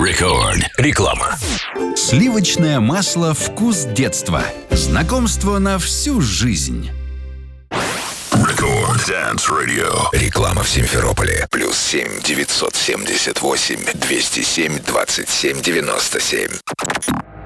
Рекорд. Реклама. Сливочное масло «Вкус детства». Знакомство на всю жизнь. Рекорд Dance Radio. Реклама в Симферополе. +7 978 207 27 97.